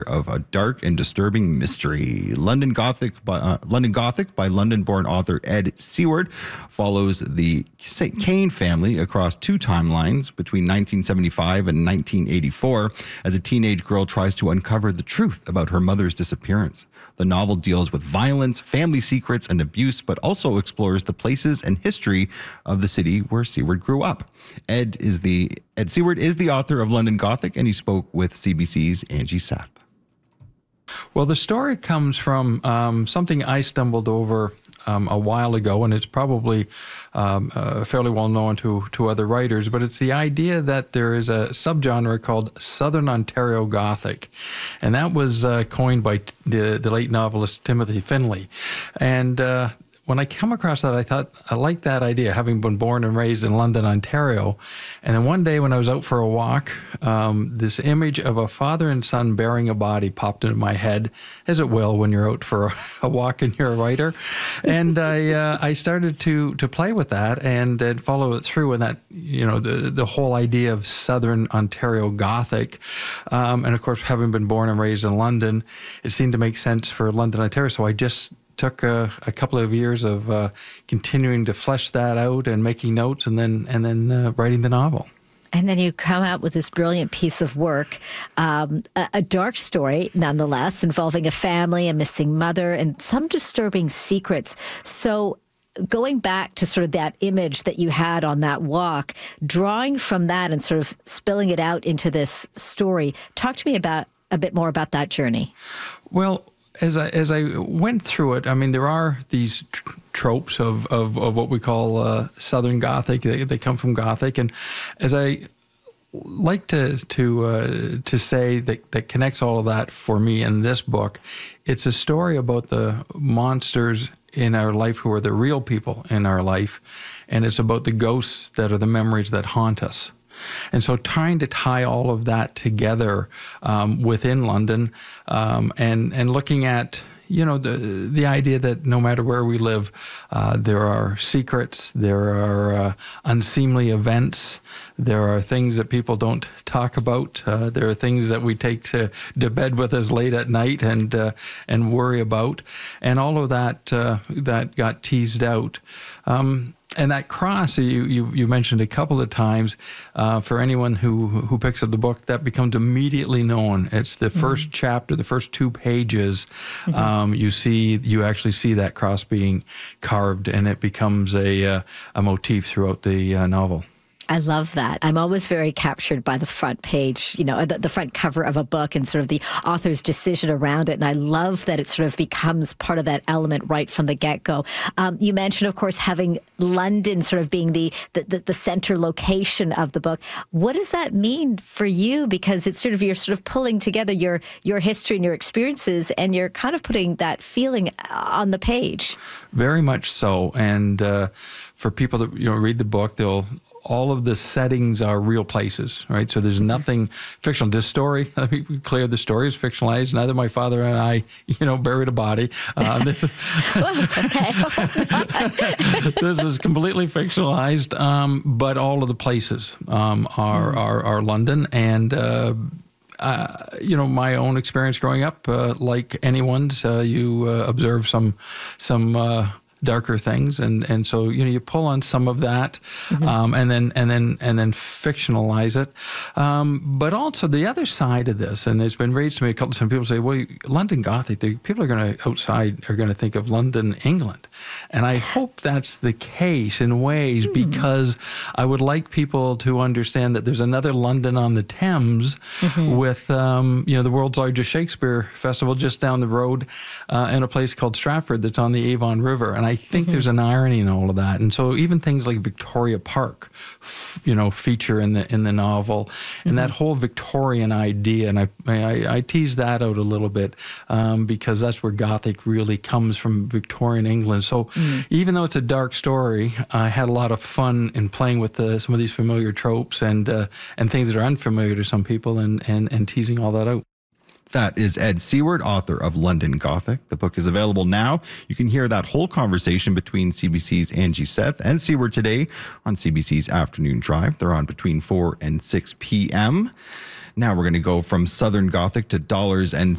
of a dark and disturbing mystery. London Gothic by London-born author Ed Seward follows the Kane family across two timelines between 1975 and 1984 as a teenage girl tries to uncover the truth about her mother's disappearance. The novel deals with violence, family secrets, and abuse, but also explores the places and history of the city where Seward grew up. Ed Seward is the author of London Gothic, and he spoke with CBC's Angie Seth. Well, the story comes from something I stumbled over a while ago, and it's probably fairly well known to other writers, but it's the idea that there is a subgenre called Southern Ontario Gothic, and that was coined by the late novelist Timothy Finley. And when I come across that, I thought, I like that idea, having been born and raised in London, Ontario. And then one day when I was out for a walk, this image of a father and son bearing a body popped into my head, as it will when you're out for a walk and you're a writer. And I started to play with that and follow it through. And that, the whole idea of Southern Ontario Gothic. And of course, having been born and raised in London, it seemed to make sense for London, Ontario. So I just took a couple of years of continuing to flesh that out and making notes and then writing the novel. And then you come out with this brilliant piece of work, a dark story nonetheless, involving a family, a missing mother, and some disturbing secrets. So going back to sort of that image that you had on that walk, drawing from that and sort of spilling it out into this story, talk to me about a bit more about that journey. Well, as I went through it, I mean, there are these tropes of what we call Southern Gothic. They come from Gothic, and as I like to say that connects all of that for me in this book, it's a story about the monsters in our life who are the real people in our life, and it's about the ghosts that are the memories that haunt us. And so trying to tie all of that together within London and looking at, the idea that no matter where we live, there are secrets, there are unseemly events, there are things that people don't talk about, there are things that we take to bed with us late at night and worry about. And all of that that got teased out. And that cross you mentioned a couple of times, for anyone who picks up the book, that becomes immediately known. It's the first chapter, the first 2 pages. You actually see that cross being carved, and it becomes a motif throughout the novel. I love that. I'm always very captured by the front page, the front cover of a book and sort of the author's decision around it. And I love that it sort of becomes part of that element right from the get-go. You mentioned, of course, having London sort of being the center location of the book. What does that mean for you? Because it's you're sort of pulling together your history and your experiences, and you're kind of putting that feeling on the page. Very much so. And for people that read the book, all of the settings are real places, right? So there's nothing fictional. This story, let me be clear, the story is fictionalized. Neither my father and I, buried a body. This is completely fictionalized, but all of the places are London. And my own experience growing up, like anyone's, you observe some darker things, and so you pull on some of that, and then fictionalize it. But also the other side of this, and it's been raised to me a couple of times. People say, "Well, London Gothic." People are going to think of London, England, and I hope that's the case in ways, because I would like people to understand that there's another London on the Thames with the world's largest Shakespeare festival just down the road in a place called Stratford that's on the Avon River, and I think there's an irony in all of that. And so even things like Victoria Park, feature in the novel, and that whole Victorian idea. And I tease that out a little bit because that's where Gothic really comes from, Victorian England. So even though it's a dark story, I had a lot of fun in playing with some of these familiar tropes and things that are unfamiliar to some people, and teasing all that out. That is Ed Seward, author of London Gothic. The book is available now. You can hear that whole conversation between CBC's Angie Seth and Seward today on CBC's Afternoon Drive. They're on between 4 and 6 p.m. Now we're going to go from Southern Gothic to dollars and